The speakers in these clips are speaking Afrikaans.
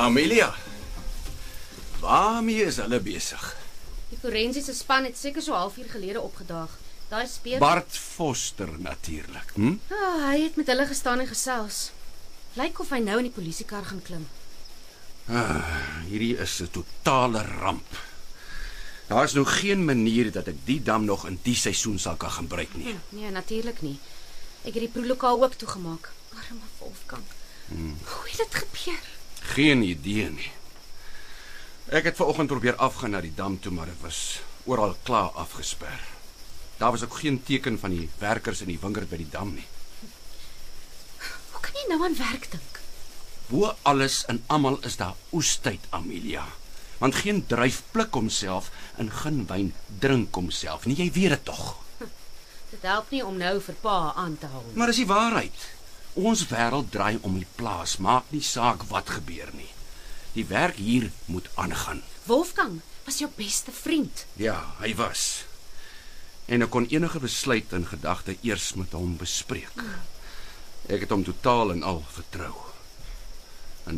Amelia, waarmee is hulle besig? Die forensiese span het seker so 1/2 uur gelede opgedaag. Daai speer... Bart Foster natuurlik. Hy het met hulle gestaan en gesels. Lyk of hy nou in die polisiekar gaan klim. Hierdie is 'n totale ramp. Daar is nou geen manier dat ek die dam nog in die seisoen sal kan gebruik nie. Nee, natuurlik nie. Ek het die proelokaal ook toegemaak. Arme Wolfgang. Hoe het dit gebeur? Geen idee nie. Ek het vanoggend probeer afgaan na die dam toe, maar dit was oral klaar afgesper. Daar was ook geen teken van die werkers in die wingerd by die dam nie. Hoe kan jy nou aan werk dink? Bo alles en almal is daar oestyd, Amelia. Want geen druif pluk homself en geen wyn drink homself nie. Jy weet dit tog. Dit help nie om nou vir pa aan te hou. Maar dis die waarheid. Ons wêreld draai om die plaas, maak nie saak wat gebeur nie. Die werk hier moet aangaan. Wolfgang was jou beste vriend. Ja, hy was. En ek kon enige besluit in gedagte eers met hom bespreek. Ek het hom totaal en al vertrou. En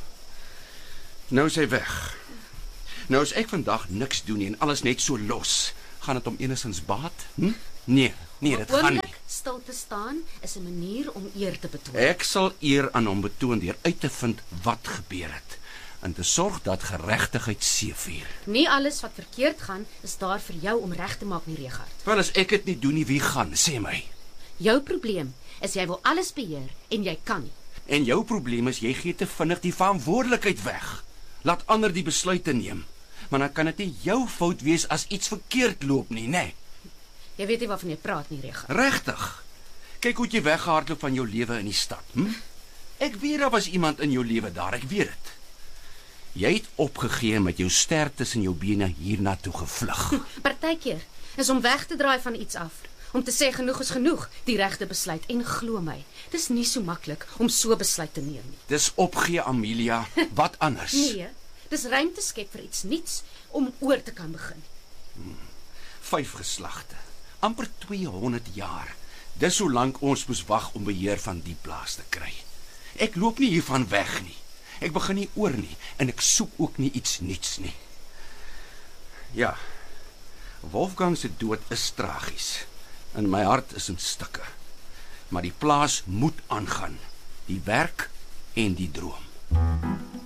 nou is hy weg. Nou as ek vandag niks doen nie en alles net so los, gaan dit hom enigstens baat? Nee, dit gaan nie. Stil te staan is 'n manier om eer te betoon. Ek sal eer aan hom betoon deur uit te vind wat gebeur het en te sorg dat geregtigheid seëvier. Nie alles wat verkeerd gaan is daar vir jou om reg te maak nie, Regard. Wel, as ek dit nie doen nie, wie gaan? Sê my. Jou probleem is jy wil alles beheer en jy kan nie. En jou probleem is jy gee te vinnig die verantwoordelikheid weg. Laat ander die besluite neem. Maar dan kan dit nie jou fout wees as iets verkeerd loop nie, né? Jy weet nie waarvan jy praat nie, Regard. Regtig. Kyk hoe jy weggehardloop van jou lewe in die stad. Ek weet daar was iemand in jou lewe daar, ek weet dit. Jy het opgegee met jou ster tussen jou bene hiernatoe gevlug. Partykeer is om weg te draai van iets af. Om te sê genoeg is genoeg, die regte besluit. En glo my, dis nie so maklik om so besluit te neem nie. Dis opgee, Amelia. Wat anders? Nee, dis ruimte skep vir iets nuuts om oor te kan begin. 5 geslagte. Amper 200 jaar. Dis hoe lank ons moes wag om beheer van die plaas te kry. Ek loop nie hiervan weg nie. Ek begin nie oor nie en ek soek ook nie iets nuuts nie. Ja. Wolfgang se dood is tragies. En my hart is in stukke. Maar die plaas moet aangaan. Die werk en die droom.